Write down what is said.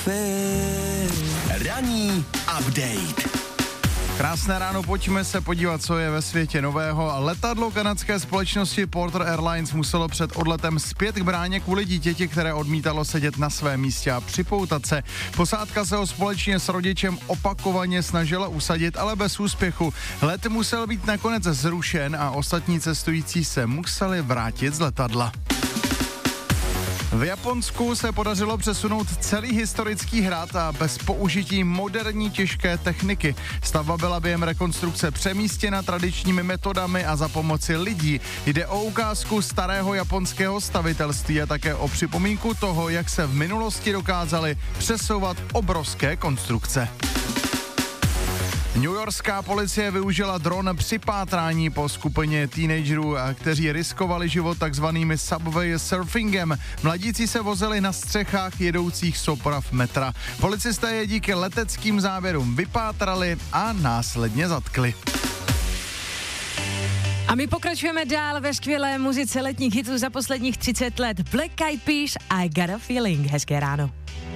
Ranní update. Krásné ráno, pojďme se podívat, co je ve světě nového. Letadlo kanadské společnosti Porter Airlines muselo před odletem zpět k bráně kvůli dítěti, které odmítalo sedět na svém místě a připoutat se. Posádka se ho společně s rodičem opakovaně snažila usadit, ale bez úspěchu. Let musel být nakonec zrušen a ostatní cestující se museli vrátit z letadla. V Japonsku se podařilo přesunout celý historický hrad a bez použití moderní těžké techniky. Stavba byla během rekonstrukce přemístěna tradičními metodami a za pomoci lidí. Jde o ukázku starého japonského stavitelství a také o připomínku toho, jak se v minulosti dokázaly přesouvat obrovské konstrukce. Newyorská policie využila dron při pátrání po skupině teenagerů, kteří riskovali život takzvaným subway surfingem. Mladíci se vozili na střechách jedoucích souprav metra. Policisté je díky leteckým záběrům vypátrali a následně zatkli. A my pokračujeme dál ve skvělé muzice letních hitů za posledních 30 let. Black Eyed Peas, I Got a Feeling. Hezké ráno.